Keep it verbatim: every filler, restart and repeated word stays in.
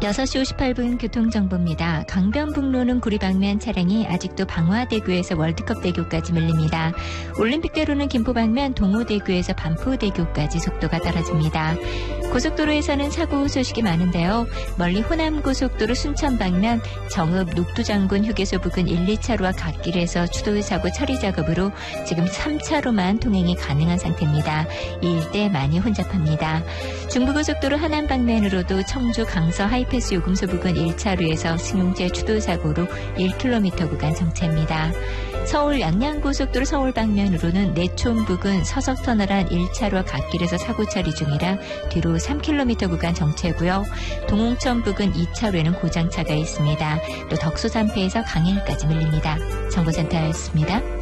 여섯 시 오십팔 분 교통정보입니다. 강변북로는 구리방면 차량이 아직도 방화대교에서 월드컵대교까지 밀립니다. 올림픽대로는 김포방면 동호대교에서 반포대교까지 속도가 떨어집니다. 고속도로에서는 사고 소식이 많은데요. 멀리 호남고속도로 순천방면 정읍 녹두장군 휴게소 부근 일, 이 차로와 갓길에서 추돌사고 처리 작업으로 지금 삼 차로만 통행이 가능한 상태입니다. 이 일대 많이 혼잡합니다. 중부고속도로 하남 방면으로도 청주 강서 하이패스 요금소 부근 일 차로에서 승용차 추돌사고로 일 킬로미터 구간 정체입니다. 서울 양양고속도로 서울 방면으로는 내촌 부근 서석터널 안 일 차로와 갓길에서 사고 처리 중이라 뒤로 삼 킬로미터 구간 정체고요. 동홍천 부근 이 차로에는 고장차가 있습니다. 또 덕소 삼패에서 강일까지 밀립니다. 정보센터였습니다.